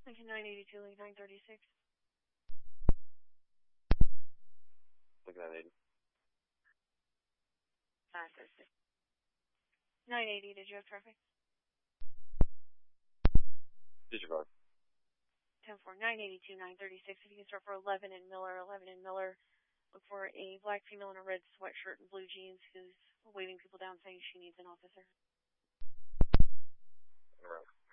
Lincoln 982, Lincoln 936. Lincoln 980. 936. 980, did you have traffic? Disregard. 10-4, 982, 936. If you can start for 11 in Miller, 11 in Miller. Look for a black female in a red sweatshirt and blue jeans who's waving people down saying she needs an officer. Right.